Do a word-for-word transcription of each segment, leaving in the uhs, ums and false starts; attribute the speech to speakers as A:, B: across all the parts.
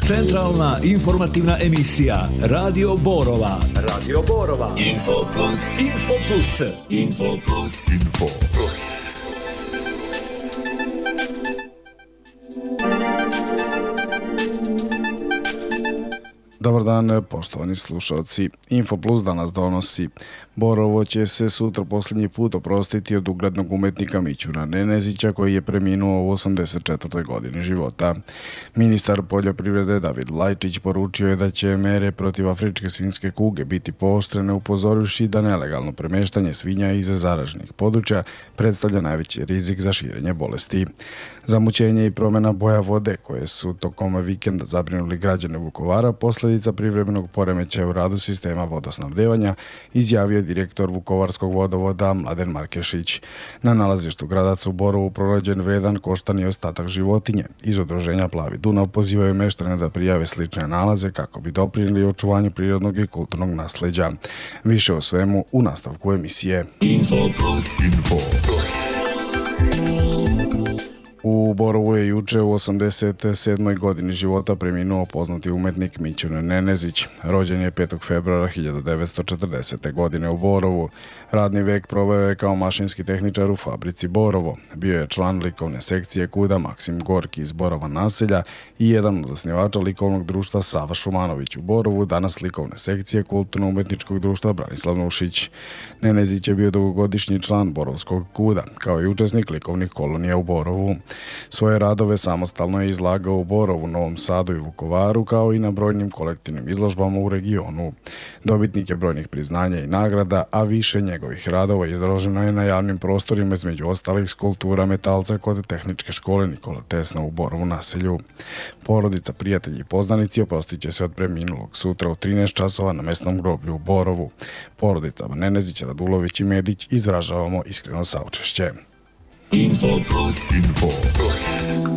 A: Centralna informativna emisija Radio Borova. Radio Borova. Info Plus. Info Plus. Info Plus. Info Plus.
B: Dobar dan, poštovani slušalci. Info Plus danas donosi: Borovo će se sutra posljednji put oprostiti od uglednog umetnika Mićuna Nenezića, koji je preminuo u osamdeset četvrtoj godini života. Ministar poljoprivrede David Lajčić poručio je da će mere protiv afričke svinjske kuge biti pooštrene, upozorivši da nelegalno premeštanje svinja iz zaraženih područja predstavlja najveći rizik za širenje bolesti. Zamućenje i promjena boja vode, koje su tokom vikenda zabrinuli građane Vukovara, posljedica privremenog poremećaja u radu sistema vodosnabdevanja, izjavio je direktor Vukovarskog vodovoda Mladen Markešić. Na nalazištu Gradac u Borovu pronađen vredan koštani ostatak životinje. Iz udruženja Plavi Dunav pozivaju meštane da prijave slične nalaze kako bi doprinijeli očuvanju prirodnog i kulturnog nasleđa. Više o svemu u nastavku emisije.
A: Info Plus. Info Plus.
B: U Borovu je juče u osamdeset sedmoj godini života preminuo poznati umetnik Mićun Nenezić. Rođen je petog februara hiljadu devetsto četrdesete. godine u Borovu. Radni vek proveo je kao mašinski tehničar u fabrici Borovo. Bio je član likovne sekcije KUDA Maksim Gorki iz Borova naselja i jedan od osnivača likovnog društva Sava Šumanović u Borovu, danas likovne sekcije kulturno-umetničkog društva Branislav Nušić. Nenezić je bio dugogodišnji član Borovskog KUDA, kao i učesnik likovnih kolonija u Borovu. Svoje radove samostalno je izlagao u Borovu, Novom Sadu i Vukovaru, kao i na brojnim kolektivnim izložbama u regionu. Dobitnik je brojnih priznanja i nagrada, a više njegovih radova izloženo je na javnim prostorima, između ostalih skulptura metalca kod Tehničke škole Nikola Tesla u Borovu naselju. Porodica, prijatelji i poznanici oprostit će se od preminulog sutra u trinaest časova na mesnom groblju u Borovu. Porodicama Nenezić, Radulović i Medić izražavamo iskreno saučešće.
A: Info Plus. Info Plus.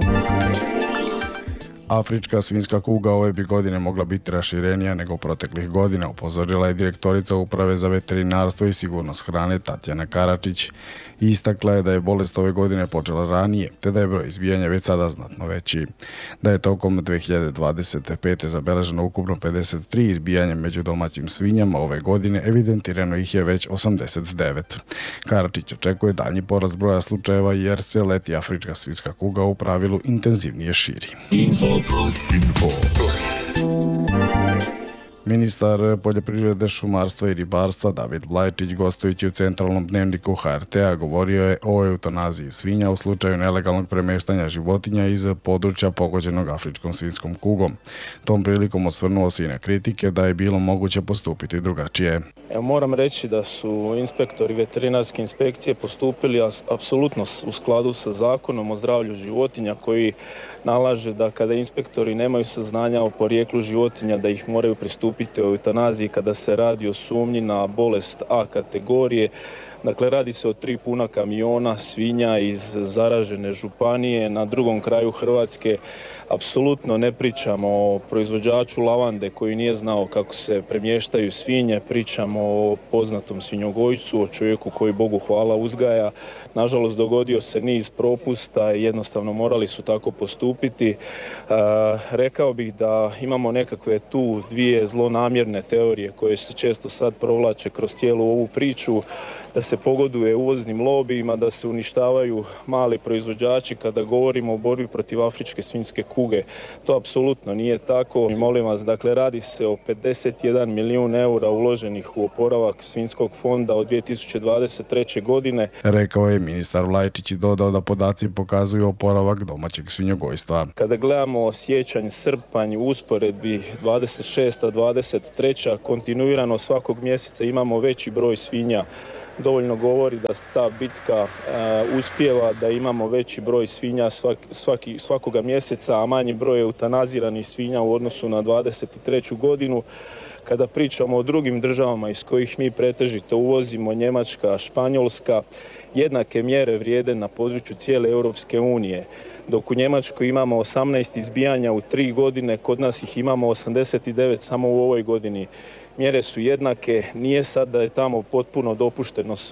B: Afrička svinjska kuga ove bi godine mogla biti raširenija nego proteklih godina, upozorila je direktorica Uprave za veterinarstvo i sigurnost hrane Tatjana Karačić. I istakla je da je bolest ove godine počela ranije, te da je broj izbijanja već sada znatno veći. Da je tokom dve hiljade dvadeset pete. zabeleženo ukupno pedeset tri izbijanja među domaćim svinjama, ove godine evidentirano ih je već osamdeset devet. Karačić očekuje daljnji porast broja slučajeva jer se leti afrička svinjska kuga u pravilu intenzivnije širi.
A: Info Plus. Info Plus.
B: Ministar poljoprivrede, šumarstva i ribarstva David Lajčić, gostujući u centralnom dnevniku H R T-a, govorio je o eutanaziji svinja u slučaju nelegalnog premeštanja životinja iz područja pogođenog afričkom svinjskom kugom. Tom prilikom osvrnuo se i na kritike da je bilo moguće postupiti drugačije.
C: Evo, moram reći da su inspektori veterinarske inspekcije postupili apsolutno u skladu sa Zakonom o zdravlju životinja, koji nalaže da kada inspektori nemaju saznanja o porijeklu životinja da ih moraju pristupiti u eutanaziji kada se radi o sumnji na bolest A kategorije. Dakle, radi se o tri puna kamiona svinja iz zaražene županije na drugom kraju Hrvatske. Apsolutno ne pričamo o proizvođaču lavande koji nije znao kako se premještaju svinje, pričamo o poznatom svinjogojcu, o čovjeku koji, Bogu hvala, uzgaja. Nažalost, dogodio se niz propusta i jednostavno morali su tako postupiti. E, rekao bih da imamo nekakve tu dvije zlonamjerne teorije koje se često sad provlače kroz cijelu ovu priču, da se pogoduje uvoznim lobijima, da se uništavaju mali proizvođači kada govorimo o borbi protiv afričke svinjske kuge. To apsolutno nije tako. I molim vas, dakle, radi se o pedeset jedan milijun eura uloženih u oporavak svinjskog fonda od dvije tisuće dvadeset treće. godine.
B: Rekao je ministar Vlajčić i dodao da podaci pokazuju oporavak domaćeg svinjogojstva.
C: Kada gledamo siječanj, srpanj, usporedbi dvadeset šesta dvadeset treća. kontinuirano svakog mjeseca imamo veći broj svinja. Dovoljno govori da ta bitka uh, uspijeva, da imamo veći broj svinja svak, svaki, svakoga mjeseca, a manji broj eutanaziranih svinja u odnosu na dvadeset treću. godinu. Kada pričamo o drugim državama iz kojih mi pretežito uvozimo, Njemačka, Španjolska, jednake mjere vrijede na području cijele Europske unije. Dok u Njemačkoj imamo osamnaest izbijanja u tri godine, kod nas ih imamo osamdeset devet samo u ovoj godini. Mjere su jednake, nije sad da je tamo potpuno dopušteno sve.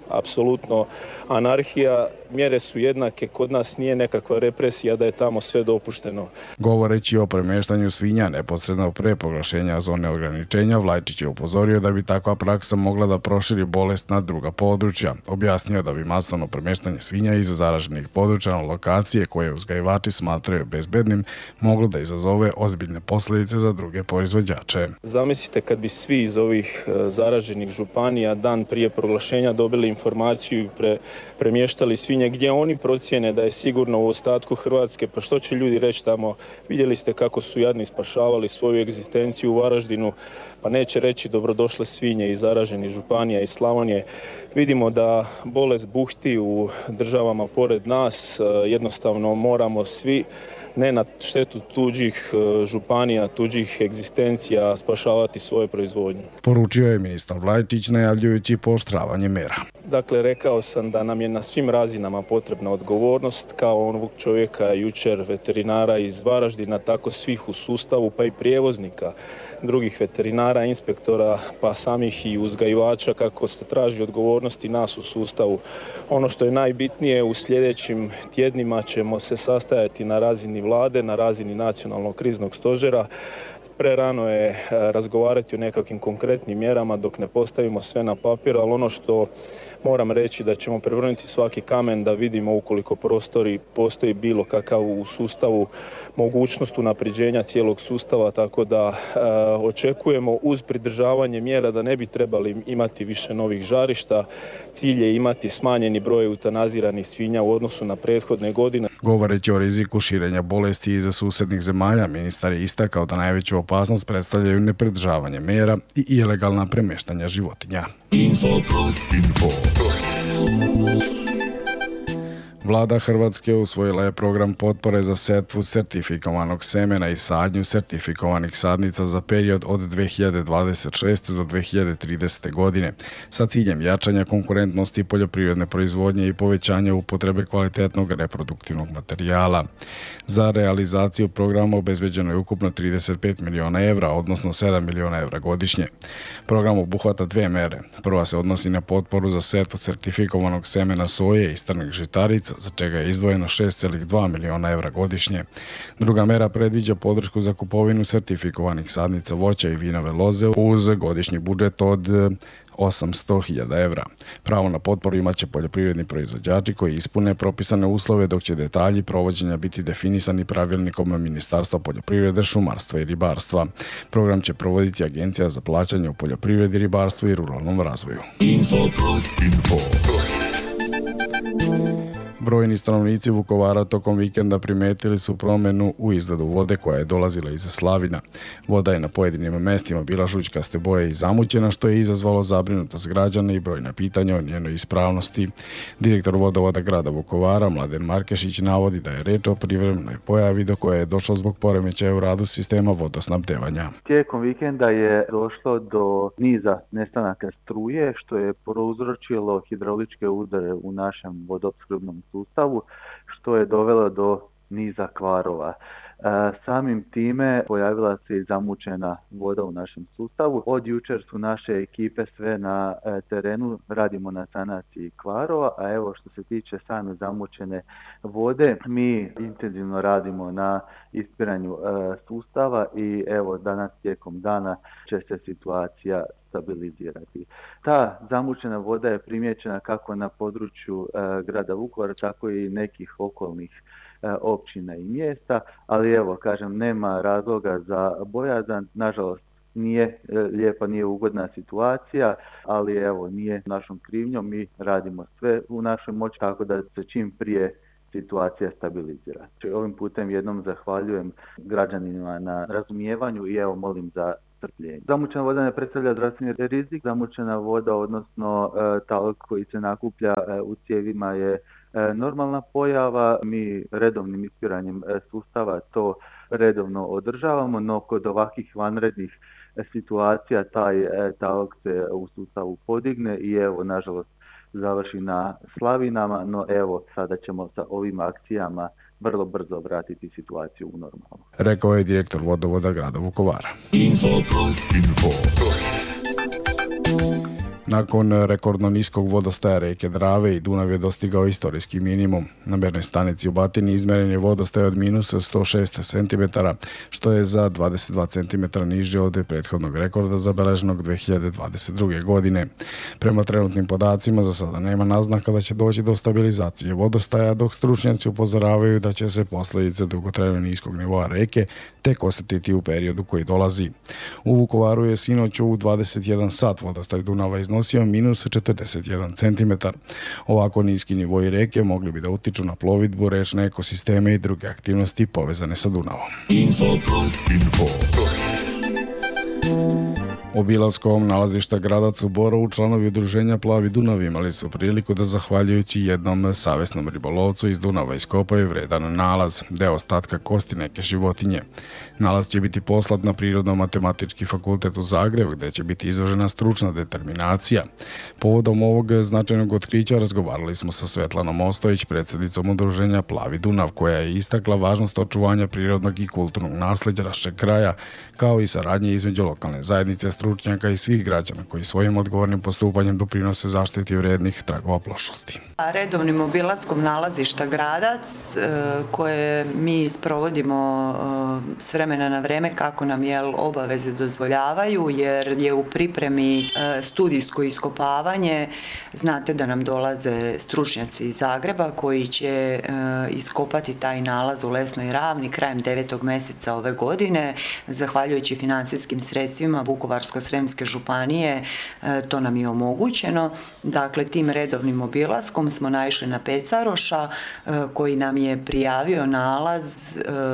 C: apsolutno anarhija. Mjere su jednake, kod nas nije nekakva represija da je tamo sve dopušteno.
B: Govoreći o premještanju svinja neposredno pre proglašenja zone ograničenja, Vlajčić je upozorio da bi takva praksa mogla da proširi bolest na druga područja. Objasnio da bi masovno premještanje svinja iz zaraženih područja na lokacije koje uzgajivači smatraju bezbednim moglo da izazove ozbiljne posljedice za druge proizvođače.
C: Zamislite kad bi svi iz ovih zaraženih županija dan prije proglašenja dobili informaciju i pre, premještali svinje gdje oni procijene da je sigurno u ostatku Hrvatske, pa što će ljudi reći tamo? Vidjeli ste kako su jadni spašavali svoju egzistenciju u Varaždinu, pa neće reći dobrodošle svinje iz zaraženih županija iz Slavonije. Vidimo da bolest buhti u državama pored nas, jednostavno moramo svi ne na štetu tuđih županija, tuđih egzistencija spašavati svoje proizvodnje.
B: Poručio je ministar Vlajčić najavljujući pooštravanje mera.
C: Dakle, rekao sam da nam je na svim razinama potrebna odgovornost, kao onog čovjeka jučer veterinara iz Varaždina, tako svih u sustavu, pa i prijevoznika, drugih veterinara, inspektora, pa samih i uzgajivača, kako se traži odgovornosti nas u sustavu. Ono što je najbitnije, u sljedećim tjednima ćemo se sastajati na razini vlade, na razini nacionalnog kriznog stožera. Prerano je razgovarati o nekakvim konkretnim mjerama dok ne postavimo sve na papir, ali ono što moram reći da ćemo prevrnuti svaki kamen da vidimo ukoliko prostori postoji bilo kakav u sustavu mogućnost unapređenja cijelog sustava, tako da e, očekujemo uz pridržavanje mjera da ne bi trebali imati više novih žarišta. Cilj je imati smanjeni broj eutanaziranih svinja u odnosu na prethodne godine.
B: Govoreći o riziku širenja bolesti iz susjednih zemalja, ministar je istakao da najveću opasnost predstavljaju nepridržavanje mjera i ilegalna premještanja životinja. Info plus, info. Vlada Hrvatske usvojila je program potpore za setvu sertifikovanog semena i sadnju sertifikovanih sadnica za period od dvije hiljade dvadeset šeste do dvije hiljade tridesete. godine sa ciljem jačanja konkurentnosti poljoprivredne proizvodnje i povećanja upotrebe kvalitetnog reproduktivnog materijala. Za realizaciju programa obezbeđeno je ukupno trideset pet miliona evra, odnosno sedam miliona evra godišnje. Program obuhvata dve mere. Prva se odnosi na potporu za setvu sertifikovanog semena soje i strnih žitarica, za čega je izdvojeno šest zarez dva miliona evra godišnje. Druga mera predviđa podršku za kupovinu sertifikovanih sadnica voća i vinove loze uz godišnji budžet od osamsto hiljada evra. Pravo na potporu imaće poljoprivredni proizvođači koji ispune propisane uslove, dok će detalji provođenja biti definisani pravilnikom Ministarstva poljoprivrede, šumarstva i ribarstva. Program će provoditi Agencija za plaćanje u poljoprivredi, ribarstvu i ruralnom razvoju. Info plus, info. Brojni stanovnici Vukovara tokom vikenda primetili su promjenu u izgledu vode koja je dolazila iz slavina. Voda je na pojedinim mjestima bila žućkaste boje i zamućena, što je izazvalo zabrinutost građana i brojna pitanja o njenoj ispravnosti. Direktor vodovoda grada Vukovara, Mladen Markešić, navodi da je reč o privremenoj pojavi do koje je došlo zbog poremećaja u radu sistema vodosnabdevanja.
D: Tijekom vikenda je došlo do niza nestanaka struje, što je prouzročilo hidrauličke udare u našem vodoopskrbnom sustavu, što je dovelo do niza kvarova. E, samim time pojavila se i zamućena voda u našem sustavu. Od jučer su naše ekipe sve na e, terenu, radimo na sanaciji kvarova, a evo što se tiče same zamućene vode, mi intenzivno radimo na ispiranju e, sustava i evo danas tijekom dana će se situacija stabilizirati. Ta zamućena voda je primijećena kako na području e, grada Vukovara, tako i nekih okolnih e, općina i mjesta, ali evo, kažem, nema razloga za bojazan. Nažalost, nije e, lijepa, nije ugodna situacija, ali evo, nije našom krivnjom, mi radimo sve u našoj moći tako da se čim prije situacija stabilizira. Ovim putem jednom zahvaljujem građanima na razumijevanju i evo molim za strpljenje. Zamućena voda ne predstavlja zdravstveni rizik. Zamućena voda, odnosno e, talog koji se nakuplja e, u cijevima je e, normalna pojava. Mi redovnim ispiranjem e, sustava to redovno održavamo, no kod ovakvih vanrednih e, situacija taj e, talog se u sustavu podigne i evo, nažalost, završi na slavinama, no evo, sada ćemo sa ovim akcijama vrlo brzo vratiti situaciju u normalno.
B: Rekao je direktor vodovoda grada Vukovara.
A: Info plus, info.
B: Nakon rekordno niskog vodostaja reke Drave i Dunav je dostigao istorijski minimum. Na mernoj stanici u Batini izmeren je vodostaj od minus sto šest centimetara, što je za dvadeset dva centimetra niže od prethodnog rekorda zabeleženog dve hiljade dvadeset druge. godine. Prema trenutnim podacima za sada nema naznaka da će doći do stabilizacije vodostaja, dok stručnjaci upozoravaju da će se posledice dugotrajno niskog nivoa reke tek osetiti u periodu koji dolazi. U Vukovaru je sinoć u dvadeset jedan sat vodostaj Dunava iznosio minus četrdeset jedan centimetar. Ovako niski nivoji reke mogli bi da utiču na plovidbu, rečne ekosisteme i druge aktivnosti povezane sa Dunavom.
A: Info plus, info plus.
B: Obilaskom nalazišta Gradac u Borovu članovi udruženja Plavi Dunav imali su priliku da zahvaljujući jednom savesnom ribolovcu iz Dunava iskopaju vredan nalaz, deo ostatka kosti neke životinje. Nalaz će biti poslat na Prirodno-matematički fakultet u Zagreb, gde će biti izložena stručna determinacija. Povodom ovog značajnog otkrića razgovarali smo sa Svetlanom Ostojić, predsjednicom udruženja Plavi Dunav, koja je istakla važnost očuvanja prirodnog i kulturnog nasleđa našeg kraja, kao i saradnje između lokalne zajednice, stručnjaka i svih građana koji svojim odgovornim postupanjem doprinose zaštiti vrednih tragova prošlosti.
E: Redovnim obilaskom nalazišta Gradac, koje mi sprovodimo s vremena na vreme kako nam je obaveze dozvoljavaju, jer je u pripremi studijsko iskopavanje. Znate da nam dolaze stručnjaci iz Zagreba koji će iskopati taj nalaz u Lesnoj ravni krajem devetog meseca ove godine. Zahvaljujući financijskim sredstvima Vukovarsko-sremske županije to nam je omogućeno. Dakle, tim redovnim obilaskom smo naišli na pecaroša koji nam je prijavio nalaz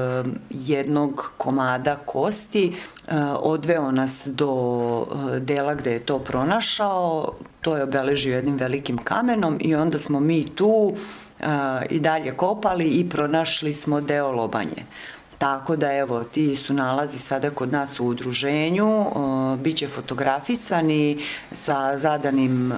E: jednog komada kosti, odveo nas do dela gde je to pronašao, to je obeležio jednim velikim kamenom i onda smo mi tu i dalje kopali i pronašli smo deo lobanje. Tako da evo, ti su nalazi sada kod nas u udruženju, bit će fotografisani sa zadanim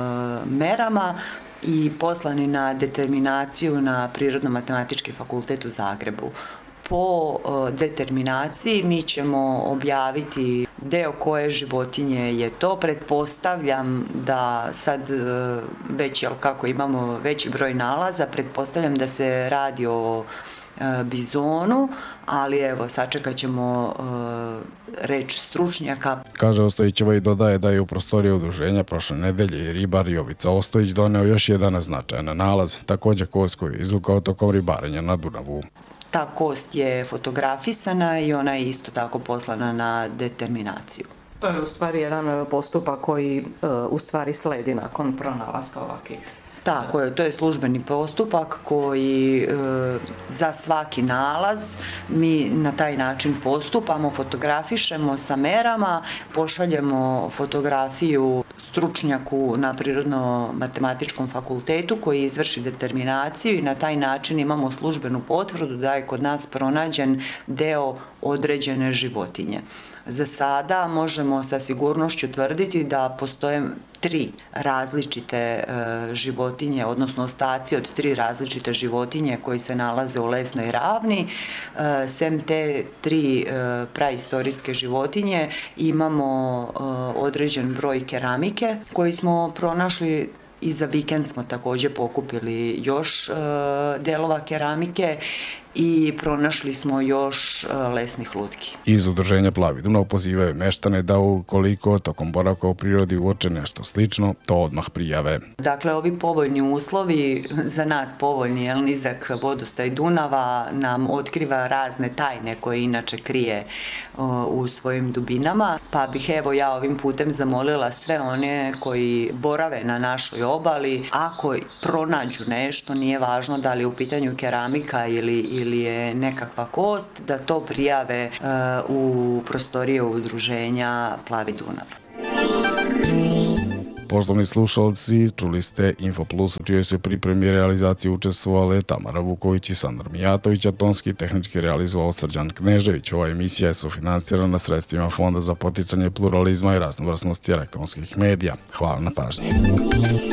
E: merama i poslani na determinaciju na Prirodno-matematički fakultet u Zagrebu. Po determinaciji mi ćemo objaviti deo koje životinje je to. Pretpostavljam da sad već, jel kako imamo veći broj nalaza, pretpostavljam da se radi o bizonu, ali evo, sačekat ćemo uh, reč stručnjaka.
B: Kaže Ostojićeva i dodaje da je u prostoriji udruženja prošle nedelje i ribar Jovica Ostojić doneo još jedan značajan nalaz, također kost koju je izvukao tokom ribarenja na Dunavu.
E: Ta kost je fotografisana i ona je isto tako poslana na determinaciju.
F: To je u stvari jedan postupak koji uh, u stvari sledi nakon pronalaska ovakvih.
E: Tako je, to je službeni postupak koji e, za svaki nalaz mi na taj način postupamo, fotografišemo sa merama, pošaljemo fotografiju stručnjaku na Prirodno-matematičkom fakultetu koji izvrši determinaciju i na taj način imamo službenu potvrdu da je kod nas pronađen deo određene životinje. Za sada možemo sa sigurnošću tvrditi da postoje tri različite e, životinje, odnosno ostaci od tri različite životinje koji se nalaze u Lesnoj ravni. E, sem te tri e, praistorijske životinje imamo e, određen broj keramike koji smo pronašli. I za vikend smo također pokupili još e, delova keramike i pronašli smo još e, lesnih lutki.
B: Iz udruženja Plavi Dunav pozivaju meštane da ukoliko tokom boravka u prirodi uoče nešto slično, to odmah prijave.
E: Dakle, ovi povoljni uslovi, za nas povoljni, jel, nizak vodostaj Dunava nam otkriva razne tajne koje inače krije o, u svojim dubinama, pa bih evo ja ovim putem zamolila sve one koji borave na našoj obali, ako pronađu nešto, nije važno da li je u pitanju keramika ili, ili je nekakva kost, da to prijave uh, u prostorije udruženja Plavi Dunav.
B: Poštovni slušalci, čuli ste Info Plus, u čijoj se pripremi i realizaciji učestvovale Tamara Vuković i Sandar Mijatović, a tonski tehnički realizovao Srđan Knežević. Ova emisija je sufinancirana sredstvima Fonda za poticanje pluralizma i raznovrsnosti elektronskih medija. Hvala na pažnji.